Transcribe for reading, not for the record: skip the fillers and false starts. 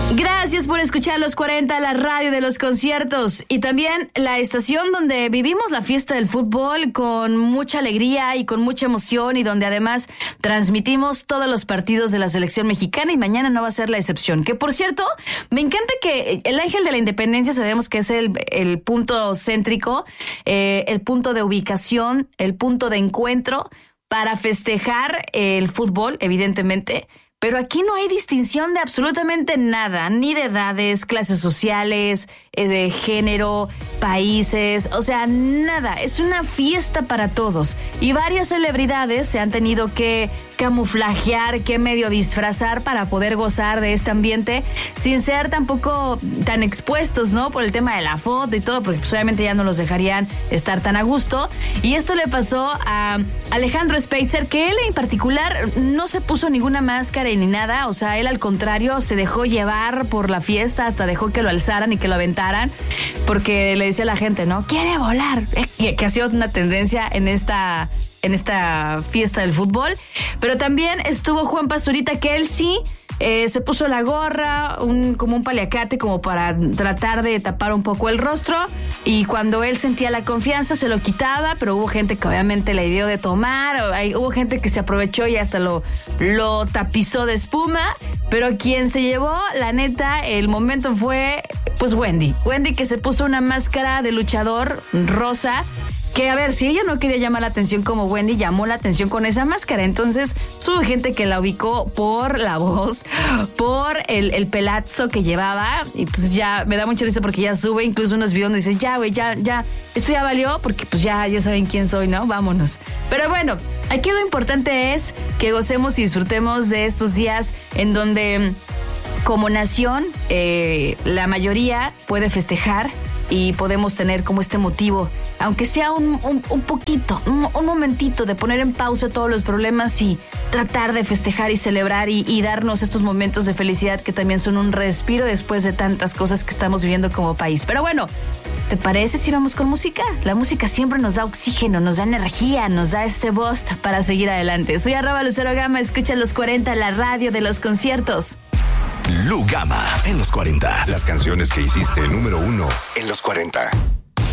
Gracias por escuchar Los 40, la radio de los conciertos y también la estación donde vivimos la fiesta del fútbol con mucha alegría y con mucha emoción y donde además transmitimos todos los partidos de la selección mexicana y mañana no va a ser la excepción. Que por cierto, me encanta que el Ángel de la Independencia sabemos que es el punto céntrico, el punto de ubicación, el punto de encuentro para festejar el fútbol, evidentemente. Pero aquí no hay distinción de absolutamente nada, ni de edades, clases sociales, de género, países, o sea, nada. Es una fiesta para todos. Y varias celebridades se han tenido que camuflajear, que medio disfrazar para poder gozar de este ambiente sin ser tampoco tan expuestos, ¿no? Por el tema de la foto y todo, porque pues, obviamente ya no los dejarían estar tan a gusto. Y esto le pasó a Alejandro Spitzer, que él en particular no se puso ninguna máscara ni nada, o sea, él al contrario se dejó llevar por la fiesta, hasta dejó que lo alzaran y que lo aventaran, porque le decía a la gente, ¿no? ¡Quiere volar! Que ha sido una tendencia en esta fiesta del fútbol. Pero también estuvo Juan Pazurita, que él sí se puso la gorra, como un paliacate, como para tratar de tapar un poco el rostro, y cuando él sentía la confianza se lo quitaba, pero hubo gente que obviamente le dio de tomar, hubo gente que se aprovechó y hasta lo tapizó de espuma, pero quien se llevó, la neta, el momento fue pues Wendy, que se puso una máscara de luchador rosa, que a ver, si ella no quería llamar la atención como Wendy, llamó la atención con esa máscara. Entonces hubo gente que la ubicó por la voz, por el pelazo que llevaba. Entonces ya me da mucha risa porque ya sube incluso unos videos donde dice, ya güey, ya, esto ya valió porque pues ya saben quién soy, ¿no? Vámonos. Pero bueno, aquí lo importante es que gocemos y disfrutemos de estos días en donde como nación la mayoría puede festejar y podemos tener como este motivo, aunque sea un poquito, un momentito de poner en pausa todos los problemas y tratar de festejar y celebrar y darnos estos momentos de felicidad que también son un respiro después de tantas cosas que estamos viviendo como país. Pero bueno, ¿te parece si vamos con música? La música siempre nos da oxígeno, nos da energía, nos da ese boost para seguir adelante. Soy @LuceroGama, escucha Los 40, la radio de los conciertos. Lu Gama en los 40. Las canciones que hiciste número 1 en los 40.